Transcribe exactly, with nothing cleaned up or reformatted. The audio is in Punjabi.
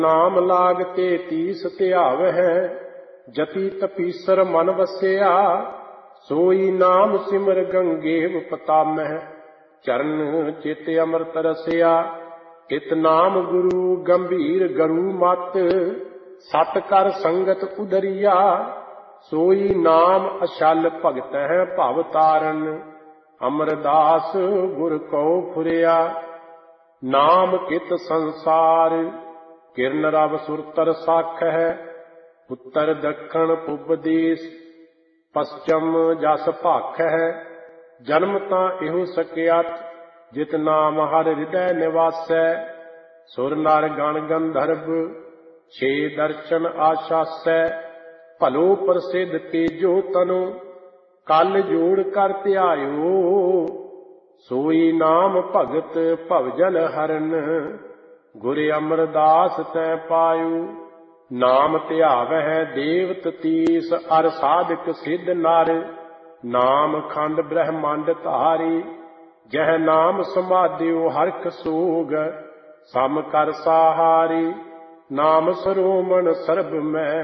ਨਾਮ ਲਾਗਤੇ ਤੀਸ ਧਿਆਵ ਹੈ, ਜਤੀ ਤਪੀਸਰ ਮਨ ਵਸਿਆ। ਸੋਈ ਨਾਮ ਸਿਮਰ ਗੰਗੇਵ ਪਤਾਮਹਿ, ਚਰਨ ਚਿਤ ਅੰਮ੍ਰਿਤ ਰਸਿਆ। ਇਤ ਨਾਮ ਗੁਰੂ ਗੰਭੀਰ ਗਰੂ ਮਤ, ਸਤ ਕਰ ਸੰਗਤ ਉਦਰੀਆ। ਸੋਈ ਨਾਮ ਅਛਲ ਭਗਤ ਹੈ ਭਵ ਤਾਰਨ, ਅਮਰਦਾਸ ਗੁਰ ਕਉ ਫੁਰਿਆ। ਨਾਮ ਕਿਤ ਸੰਸਾਰ, ਕਿਰਨ ਰਵ ਸੁਰਤਰ ਸਾਖ ਹੈ। ਉੱਤਰ ਦੱਖਣ ਪੁਬ ਦੇਸ, ਪਸਚਮ ਜਸ ਭਾਖ ਹੈ। ਜਨਮ ਤਾਂ ਇਹੋ ਸਕਿਆਤ, ਜਿਤ ਨਾਮ ਹਰ ਹਿਰਦੈ ਨਿਵਾਸੈ। ਸੁਰ ਨਰ ਗਣ ਗੰਧਰਵ, ਛੇ ਦਰਸ਼ਨ ਆਸ਼ਾਸੈ। ਭਲੋ ਪ੍ਰਸਿੱਧ ਤੇਜੋ ਤਨੋ, ਕਲ ਜੋੜ ਕਰ ਧਿਆਇਓ। ਸੋਈ ਨਾਮ ਭਗਤ ਭਵਜਨ ਹਰਨ, ਗੁਰ ਅਮਰਦਾਸ ਤੈ ਪਾਇਓ। ਨਾਮ ਧਿਆਵਹਿ ਦੇਵਤ ਤੀਸ, ਅਰ ਸਾਧਕ ਸਿੱਧ ਨਰ। ਨਾਮ ਖੰਡ ਬ੍ਰਹਮੰਡ ਧਾਰੀ, ਜਹ ਨਾਮ ਸਮਾਧਿਓ ਹਰਖ ਸੋਗ। ਸਮ ਕਰ ਸਾਹਾਰੀ, ਨਾਮ ਸਰੋਮਣ ਸਰਬ ਮੈਂ।